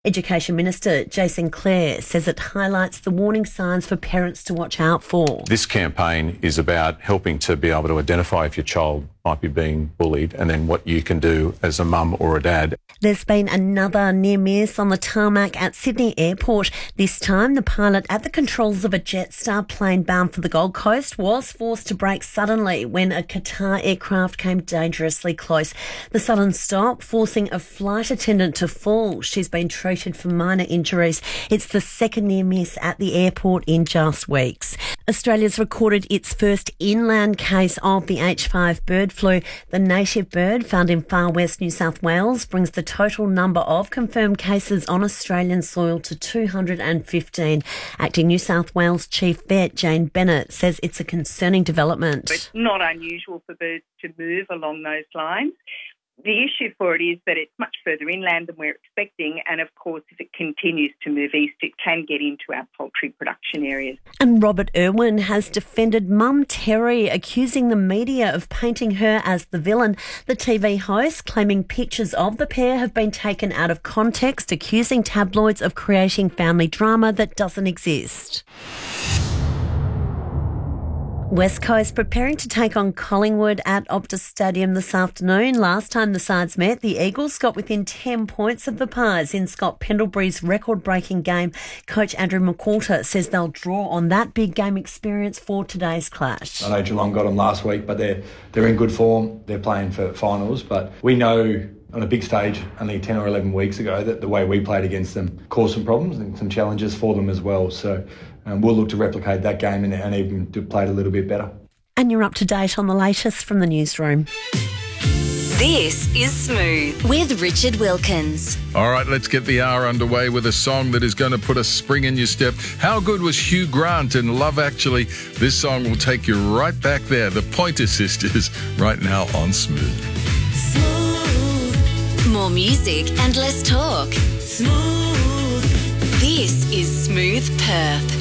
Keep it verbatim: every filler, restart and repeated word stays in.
Education Minister Jason Clare says it highlights the warning signs for parents to watch out for. This campaign is about helping to be able to identify if your child might be being bullied and then what you can do as a mum or a dad. There's been another near miss on the tarmac at Sydney Airport. This time, the pilot at the controls of a Jetstar plane bound for the Gold Coast was forced to brake suddenly when a Qatar aircraft came dangerously close. The sudden stop forcing a flight attendant to fall. She's been treated for minor injuries. It's the second near miss at the airport in just weeks. Australia's recorded its first inland case of the H five bird flu. The native bird found in far west New South Wales brings the total number of confirmed cases on Australian soil to two hundred fifteen. Acting New South Wales Chief Vet Jane Bennett says it's a concerning development. It's not unusual for birds to move along those lines. The issue for it is that it's much further inland than we're expecting, and of course, if it continues to move east, it can get into our poultry production areas. And Robert Irwin has defended Mum Terry, accusing the media of painting her as the villain. The T V host claiming pictures of the pair have been taken out of context, accusing tabloids of creating family drama that doesn't exist. West Coast preparing to take on Collingwood at Optus Stadium this afternoon. Last time the sides met, the Eagles got within ten points of the Pies in Scott Pendlebury's record-breaking game. Coach Andrew McQualter says they'll draw on that big game experience for today's clash. I know Geelong got them last week, but they're they're in good form. They're playing for finals, but we know on a big stage only ten or eleven weeks ago that the way we played against them caused some problems and some challenges for them as well. So um, we'll look to replicate that game and, and even to play it a little bit better. And you're up to date on the latest from the newsroom. This is Smooth with Richard Wilkins. All right, let's get the hour underway with a song that is going to put a spring in your step. How good was Hugh Grant in Love Actually? This song will take you right back there. The Pointer Sisters right now on Smooth. More music and less talk. Smooth. This is Smooth Perth.